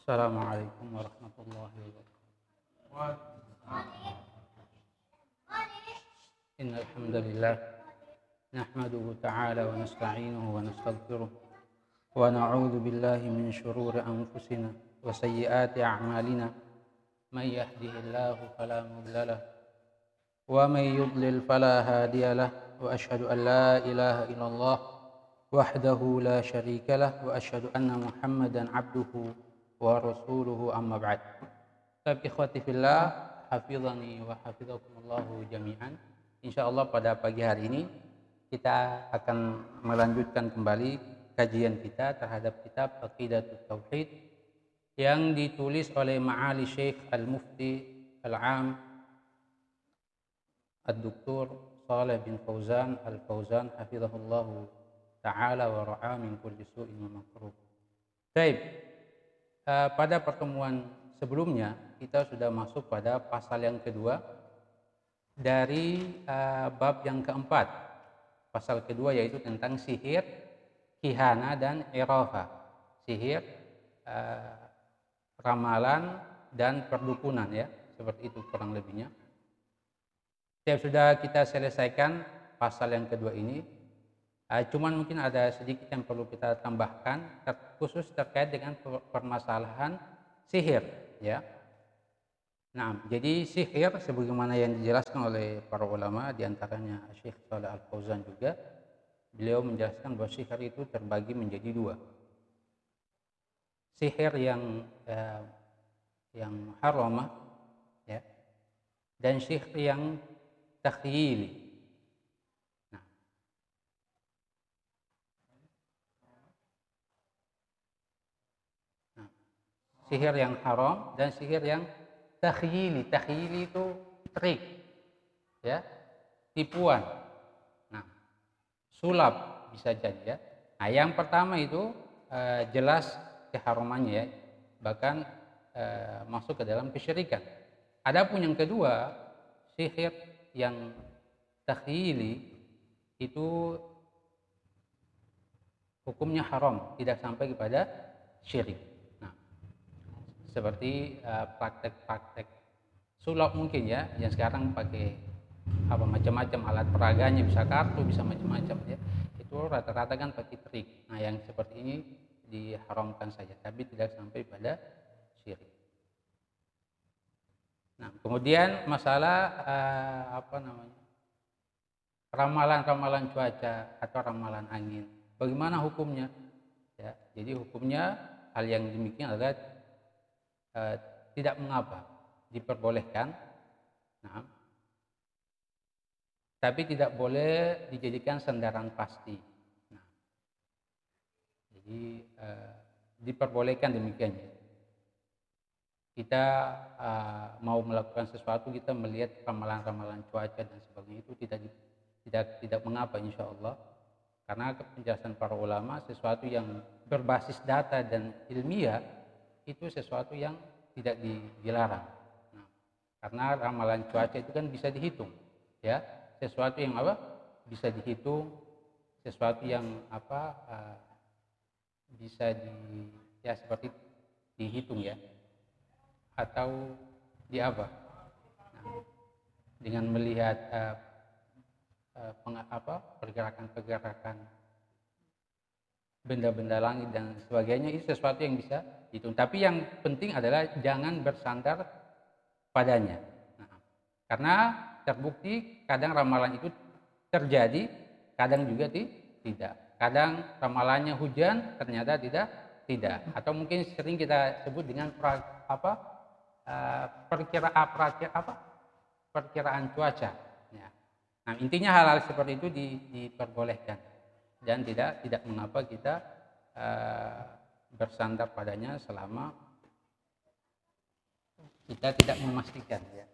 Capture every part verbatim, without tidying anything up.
Assalamualaikum warahmatullahi wabarakatuh. Innal hamdalillah nahmaduhu ta'ala wa nasta'inuhu wa nastaghfiruh wa na'udzu billahi min shururi anfusina wa sayyiati a'malina. May yahdihillahu fala mudilla lahu wa may yudlil fala hadiya lahu wa asyhadu an la ilaha illallah wahdahu la syarika lahu wa asyhadu anna Muhammadan 'abduhu wa rasuluhu amma ba'd. Baik ikhwati fillah, hafizani wa hafizakumullahu jami'an. Insyaallah pada pagi hari ini kita akan melanjutkan kembali kajian kita terhadap kitab Aqidatut Tauhid yang ditulis oleh Ma'ali Syekh Al-Mufti Al-Am Ad-Doktor Shalih bin Fauzan Al-Fauzan hafizahullahu ta'ala wa ra'a min kulli su'in wa makruh. Baik, uh, pada pertemuan sebelumnya kita sudah masuk pada pasal yang kedua dari uh, bab yang keempat. Pasal kedua yaitu tentang sihir, kihana dan irafa. Sihir, uh, ramalan dan perdukunan, ya, seperti itu kurang lebihnya. Setiap sudah kita selesaikan pasal yang kedua ini, uh, cuman mungkin ada sedikit yang perlu kita tambahkan ter- khusus terkait dengan permasalahan sihir, ya. Nah, jadi sihir sebagaimana yang dijelaskan oleh para ulama, diantaranya Syekh Shalih Al-Fauzan juga, beliau menjelaskan bahwa sihir itu terbagi menjadi dua. Sihir yang eh, yang haramah, ya, dan sihir yang takhyili. Nah, nah, sihir yang haram dan sihir yang takhyili. Takhyili itu trik, ya, tipuan. Nah, sulap bisa jadi, ya. Nah, yang pertama itu eh, jelas keharumannya, ya, bahkan eh, masuk ke dalam kesyirikan. Adapun yang kedua, sihir yang takhyili itu hukumnya haram, tidak sampai kepada syirik. Nah, seperti uh, praktek-praktek sulap mungkin, ya, yang sekarang pakai apa macam-macam alat peraganya, bisa kartu, bisa macam-macam, ya, itu rata-rata kan pakai trik. Nah, yang seperti ini diharamkan saja, tapi tidak sampai pada syirik. Nah, kemudian masalah uh, apa namanya ramalan-ramalan cuaca atau ramalan angin, bagaimana hukumnya? Ya, jadi hukumnya hal yang demikian adalah Uh, tidak mengapa, diperbolehkan, nah, tapi tidak boleh dijadikan sandaran pasti. Nah, jadi uh, diperbolehkan demikian, ya. Kita uh, mau melakukan sesuatu, kita melihat ramalan-ramalan cuaca dan sebagainya, itu tidak tidak tidak mengapa, insya Allah, karena penjelasan para ulama, sesuatu yang berbasis data dan ilmiah itu sesuatu yang tidak dilarang. Nah, karena ramalan cuaca itu kan bisa dihitung, ya, sesuatu yang apa bisa dihitung, sesuatu yang apa uh, bisa di ya seperti dihitung, ya, atau di apa? Nah, dengan melihat uh, uh, peng, apa pergerakan-pergerakan benda-benda langit dan sebagainya, itu sesuatu yang bisa dihitung. Tapi yang penting adalah jangan bersandar padanya. Nah, karena terbukti kadang ramalan itu terjadi, kadang juga tidak. Kadang ramalannya hujan, ternyata tidak tidak. Atau mungkin sering kita sebut dengan pra, apa uh, perkiraan apa perkiraan cuaca. Ya. Nah, intinya hal-hal seperti itu di, diperbolehkan dan tidak tidak mengapa kita uh, bersandar padanya selama kita tidak memastikan, ya.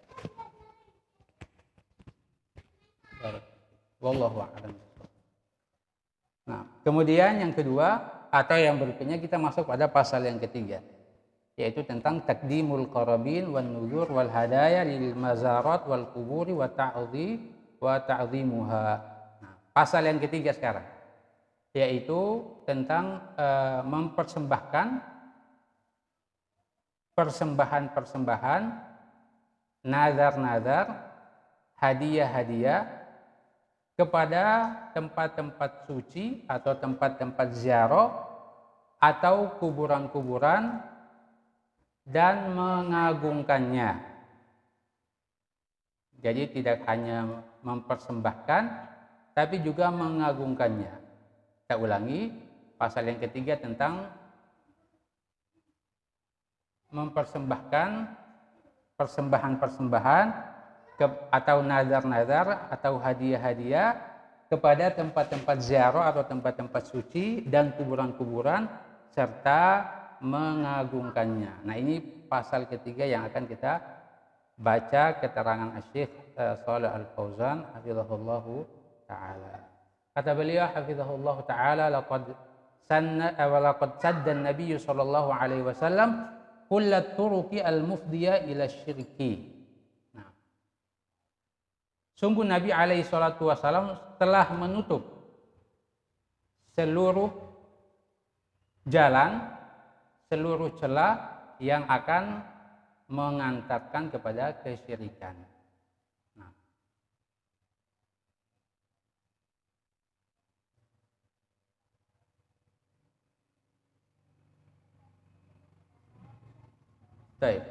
Wallahu a'lam. Nah, kemudian yang kedua atau yang berikutnya kita masuk pada pasal yang ketiga, yaitu tentang takdimul qarabin wan nuzur wal hadaya lil mazarat wal quburi wa ta'dhi wa ta'dhimuha. Nah, pasal yang ketiga sekarang, yaitu tentang e, mempersembahkan persembahan-persembahan, nazar-nazar, hadiah-hadiah kepada tempat-tempat suci atau tempat-tempat ziarah atau kuburan-kuburan dan mengagungkannya. Jadi tidak hanya mempersembahkan, tapi juga mengagungkannya. Kita ulangi, pasal yang ketiga tentang mempersembahkan persembahan-persembahan atau nazar-nazar atau hadiah-hadiah kepada tempat-tempat ziarah atau tempat-tempat suci dan kuburan-kuburan serta mengagungkannya. Nah, ini pasal ketiga yang akan kita baca keterangan Asy-Syaikh Shalih Al-Fauzan hafizahullahu taala. Kata beliau hafizahullahu taala, laqad sanna wa laqad sadda an-nabiy sallallahu alaihi wasallam kullat turuqi al-mufdiya ila syirki. Nah, sungguh Nabi alaihi salatu wasallam telah menutup seluruh jalan, seluruh celah yang akan mengantarkan kepada kesyirikan. Nah, baik.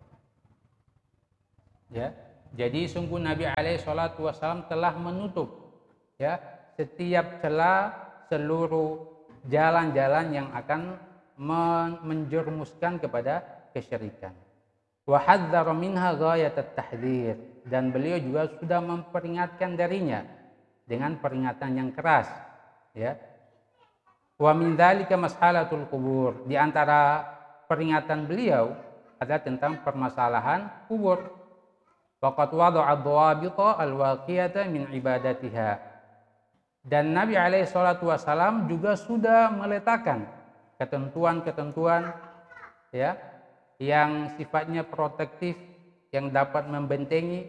Ya, jadi sungguh Nabi alaihi salatu wasallam telah menutup ya setiap celah, seluruh jalan-jalan yang akan menjerumuskan kepada kesyirikan. Wa hadzara minha ghayatat tahdhir, dan beliau juga sudah memperingatkan darinya dengan peringatan yang keras ya. Wa min dzalika mas'alatul qubur, di antara peringatan beliau ada tentang permasalahan kubur. Waqad wada'a dhawabita al-waqiyata min ibadatiha, dan Nabi alaihi salatu wasallam juga sudah meletakkan ketentuan-ketentuan ya yang sifatnya protektif, yang dapat membentengi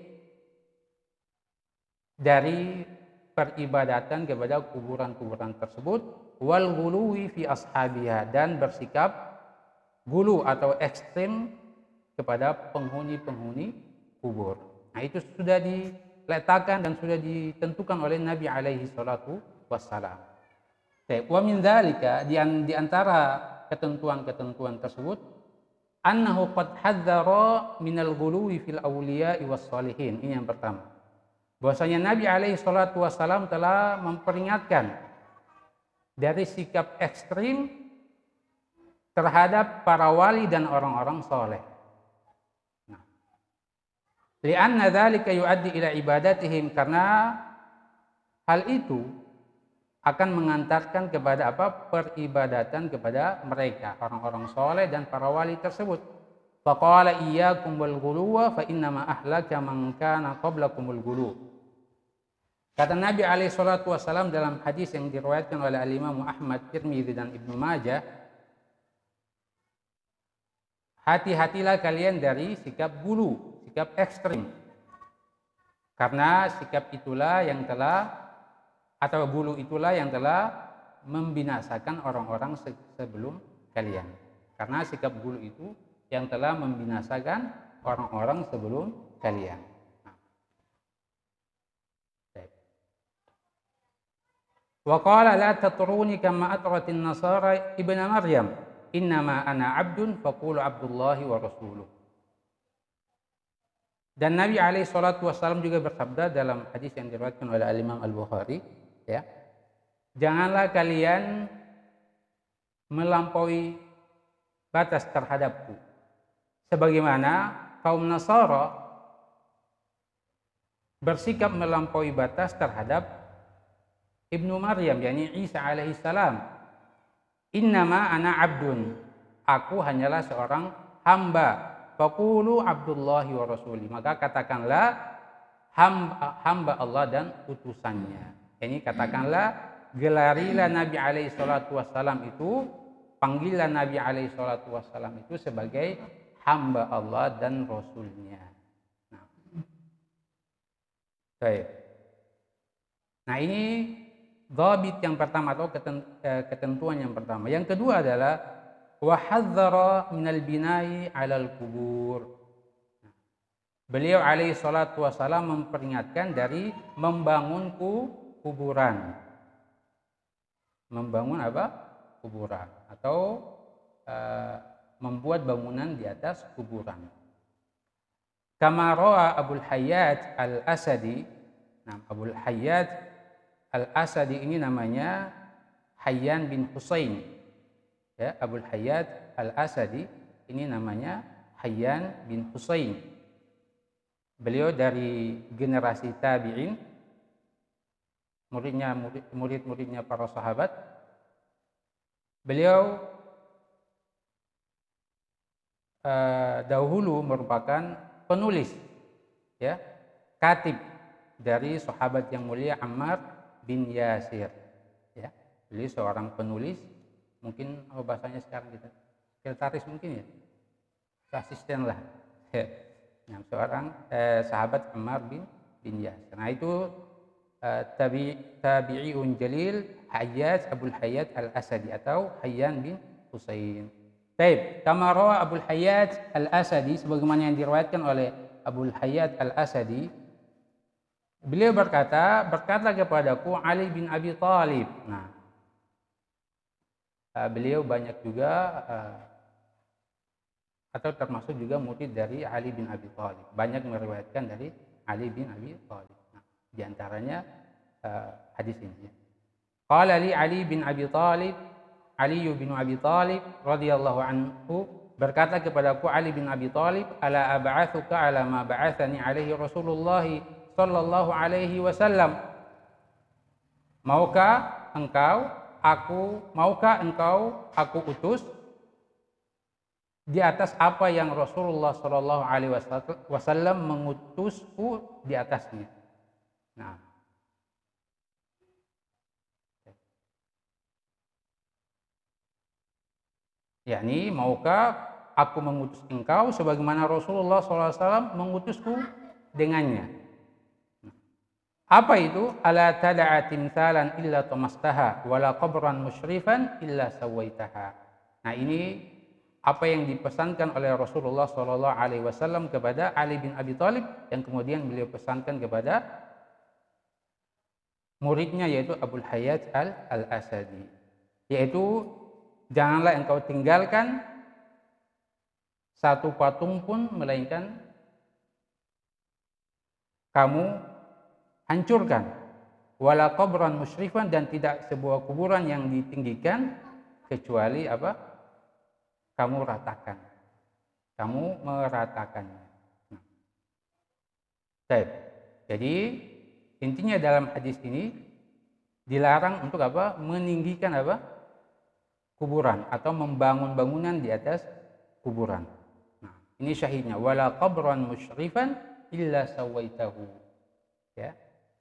dari peribadatan kepada kuburan-kuburan tersebut, wal ghuluwi fi ashabiha, dan bersikap gulu atau ekstrim kepada penghuni-penghuni kubur. Nah, itu sudah diletakkan dan sudah ditentukan oleh Nabi alaihi salatu wassalam. Wa min dzalika, di antara ketentuan-ketentuan tersebut, annahu qad hadzara minal ghuluwi fil awliya'i was shalihin. Ini yang pertama. Bahwasanya Nabi alaihi salatu wasallam telah memperingatkan dari sikap ekstrim terhadap para wali dan orang-orang saleh. Nah, li'anna dzalika yu'addi ila ibadatihim, karena hal itu akan mengantarkan kepada apa? Peribadatan kepada mereka, orang-orang soleh dan para wali tersebut. Faqala iyyakum wal ghuluwa fa innama ahlaka man kana qablakumul ghulu. Kata Nabi alaihi salatu wasallam dalam hadis yang diriwayatkan oleh Al-Imam Ahmad, Tirmidzi dan Ibnu Majah, hati-hatilah kalian dari sikap gulu, sikap ekstrim. Karena sikap itulah yang telah atau gulu itulah yang telah membinasakan orang-orang sebelum kalian. Karena sikap gulu itu yang telah membinasakan orang-orang sebelum kalian. Wa qala la tatruni kama atratin nasara ibnu Maryam, innama ana abdun faqulu abdullahi wa rasuluh. Dan Nabi alaihi salatu wasallam juga bersabda dalam hadis yang diriwayatkan oleh Al-Imam Al-Bukhari, ya, janganlah kalian melampaui batas terhadapku sebagaimana kaum Nasara bersikap melampaui batas terhadap Ibnu Maryam, yakni Isa alaihi salam. Innama ana abdun, aku hanyalah seorang hamba. Faqulu abdullahi wa rasuli, maka katakanlah hamba, hamba Allah dan utusannya. Ini katakanlah, gelarilah Nabi alaihi salatu wassalam itu, panggilan Nabi alaihi salatu wassalam itu sebagai hamba Allah dan Rasulnya. Nah, baik. Nah, ini dhabit yang pertama atau ketentuan yang pertama. Yang kedua adalah wa hadzara minal bina'i 'alal kubur. Beliau alaihi salatu wasalam memperingatkan dari membangun kuburan. Membangun apa? Kuburan atau uh, membuat bangunan di atas kuburan. Kama rawa Abul Hayyat Al-Asadi. Nah, Abul Hayyat Al-Asadi ini namanya Hayyan bin Husain. Ya, Abul Hayyat Al-Asadi ini namanya Hayyan bin Husain. Beliau dari generasi tabi'in, muridnya murid-muridnya para sahabat. Beliau uh, dahulu merupakan penulis, ya, katib dari sahabat yang mulia Ammar bin Yasir. Ya, beliau seorang penulis, mungkin oh, bahasanya sekarang kita sekretaris mungkin ya, asisten lah. Yang seorang eh, sahabat Ammar bin bin Yasir. Nah itu eh, tabi tabi'un jalil Hayyat Abul Hayyat Al-Asadi atau Hayyan bin Husain. Baik, kama rawa Abul Hayyat Al-Asadi sebagaimana yang diriwayatkan oleh Abul Hayyat Al-Asadi, beliau berkata, berkata kepadaku Ali bin Abi Thalib. Nah, eh, beliau banyak juga eh, atau termasuk juga murid dari Ali bin Abi Thalib. Banyak meriwayatkan dari Ali bin Abi Thalib. Nah, di antaranya uh, hadis ini. Qala li Ali bin Abi Thalib, Ali bin Abi Thalib radhiyallahu anhu berkata kepadaku Ali bin Abi Thalib, ala ab'atsuka ala ma ba'atsani alaihi Rasulullah sallallahu alaihi wasallam. Maukah engkau aku maukah engkau aku utus di atas apa yang Rasulullah Shallallahu Alaihi Wasallam mengutusku di atasnya. Nah, yakni maukah aku mengutus engkau sebagaimana Rasulullah Shallallahu Alaihi Wasallam mengutusku dengannya. Apa itu? Ala tada'a timthalan illa tamastaha wala qabran musyrifan illa sawaitaha. Nah ini apa yang dipesankan oleh Rasulullah Shallallahu Alaihi Wasallam kepada Ali bin Abi Thalib yang kemudian beliau pesankan kepada muridnya yaitu Abul Hayyat Al-Asadi, yaitu janganlah engkau tinggalkan satu patung pun melainkan kamu hancurkan, wala qabran musyrifan, dan tidak sebuah kuburan yang ditinggikan kecuali apa? Kamu ratakan, kamu meratakannya. Nah. Baik. Jadi intinya dalam hadis ini dilarang untuk apa? Meninggikan apa? Kuburan atau membangun bangunan di atas kuburan. Nah, ini syahidnya, wala qabran musyrifan illa sawaitahu. Ya.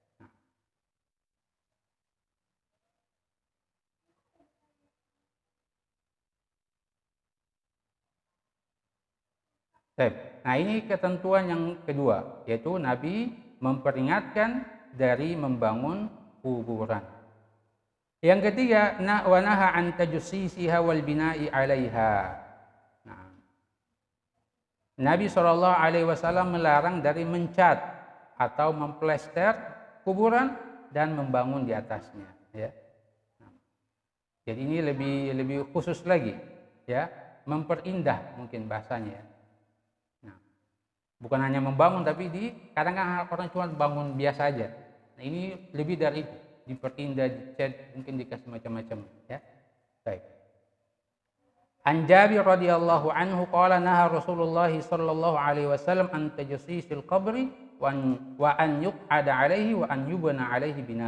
Nah ini ketentuan yang kedua, yaitu Nabi memperingatkan dari membangun kuburan. Yang ketiga, na wa naha an tajussisiha wal bina'i 'alaiha. Nah, Nabi shallallahu alaihi wasallam melarang dari mencat atau memplester kuburan dan membangun di atasnya. Ya. Nah, jadi ini lebih lebih khusus lagi, ya, memperindah mungkin bahasanya. Bukan hanya membangun, tapi di kadang-kadang orang cuma bangun biasa aja. Nah ini lebih dari itu, diperindah, dicat, mungkin dikasih macam-macam. Ya, baik. An Jabir radhiyallahu anhu qala naha Rasulullah sallallahu alaihi wasallam an tajsisil qabri wa an yuq'ada alaihi wa an yubna alaihi bina.